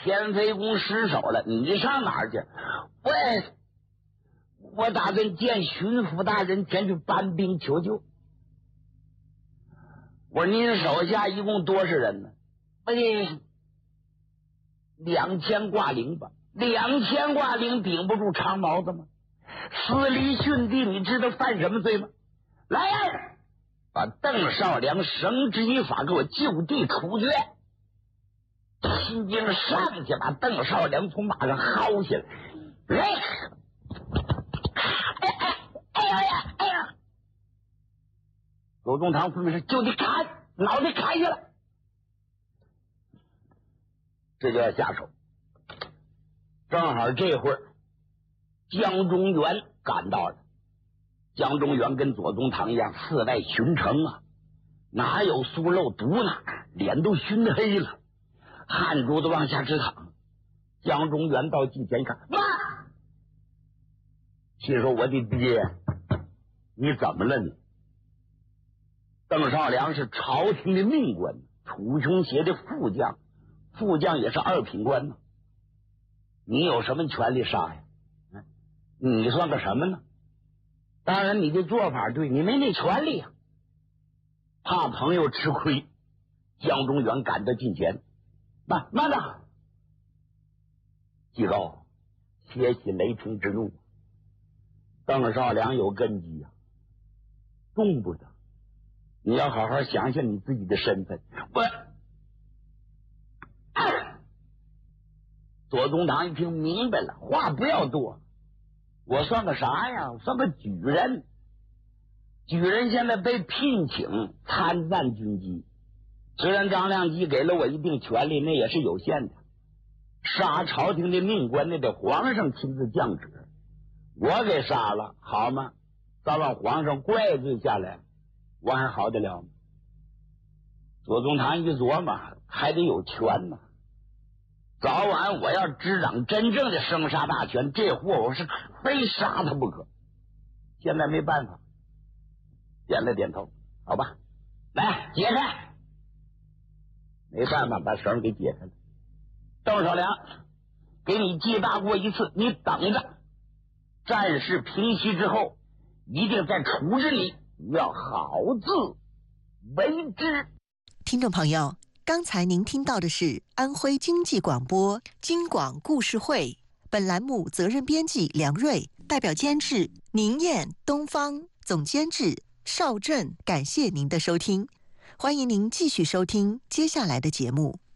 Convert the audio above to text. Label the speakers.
Speaker 1: 天妃宫失守了，你上哪儿去？我打算见巡抚大人，前去搬兵求救。我说您手下一共多少人呢？2000挂零吧，2000挂零顶不住长毛子吗？私离殉地，你知道犯什么罪吗？来呀，把邓少良绳之以法，给我就地处决。西京上去把邓少良从马上薅下来，哎呀！左宗棠分明是就得砍，脑袋砍下来，这就要下手。正好这会儿江中元赶到了。江中元跟左宗棠一样4代巡城啊，哪有酥肉毒呢？脸都熏黑了，汗珠子往下直淌。江中元到近前一看，妈！心说我的爹，你怎么了你？邓少良是朝廷的命官，楚雄协的副将，副将也是2品官呢。你有什么权利杀呀？你算个什么呢？当然你的做法对，你没那权利啊。怕朋友吃亏，江中元赶到近前，慢着！季高歇息雷霆之怒，邓少良有根基啊，动不得。你要好好想想你自己的身份。左宗棠一听明白了，话不要多。我算个啥呀？我算个举人。举人现在被聘请参赞军机，虽然张亮基给了我一定权利，那也是有限的。杀朝廷的命官，那得皇上亲自降旨，我给杀了，好吗？早让皇上怪罪下来，我还好得了吗？左宗棠一琢磨，还得有权呢。早晚我要执掌真正的生杀大权，这货我是非杀他不可。现在没办法，点了点头，好吧，来解开。没办法，把绳给解开了。邓少良，给你记大过一次，你等着，战事平息之后，一定再处置你，要好自为之。
Speaker 2: 听众朋友，刚才您听到的是安徽经济广播京广故事会，本栏目责任编辑梁瑞，代表监制宁燕、东方，总监制邵振。感谢您的收听，欢迎您继续收听接下来的节目。